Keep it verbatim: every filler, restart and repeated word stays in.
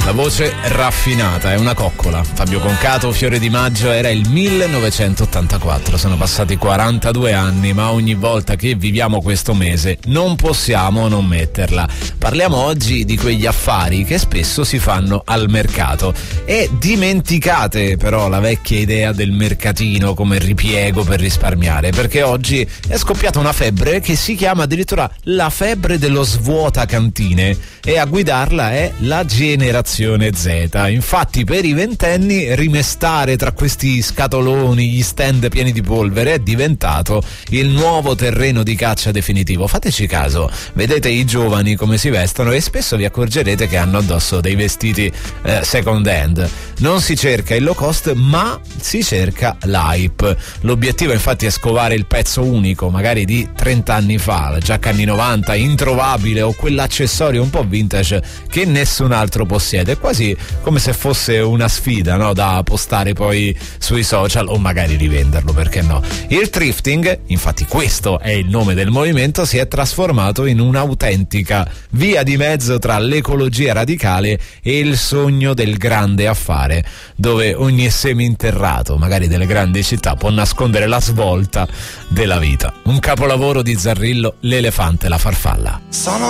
La voce raffinata, è una coccola. Fabio Concato, Fiore di Maggio, era il millenovecentottantaquattro. Sono passati quarantadue anni, ma ogni volta che viviamo questo mese non possiamo non metterla. Parliamo oggi di quegli affari che spesso si fanno al mercato. E dimenticate però la vecchia idea del mercatino come ripiego per risparmiare, perché oggi è scoppiata una febbre che si chiama addirittura la febbre dello svuota cantine, e a guidarla è la generazione Z. Infatti per i ventenni rimestare tra questi scatoloni, gli stand pieni di polvere, è diventato il nuovo terreno di caccia definitivo. Fateci caso, vedete i giovani come si vestono e spesso vi accorgerete che hanno addosso dei vestiti eh, second hand. Non si cerca il low cost, ma si cerca l'hype. L'obiettivo infatti è scovare il pezzo unico, magari di trenta anni fa, la giacca anni novanta introvabile, o quell'accessorio un po' vintage che nessun altro possiede. È quasi come se fosse una sfida, no? Da postare poi sui social, o magari rivenderlo, perché no? Il thrifting, infatti questo è il nome del movimento, si è trasformato in un'autentica via di mezzo tra l'ecologia radicale e il sogno del grande affare, dove ogni seminterrato, magari delle grandi città, può nascondere la svolta della vita. Un capolavoro di Zarrillo, L'elefante e la farfalla. Sono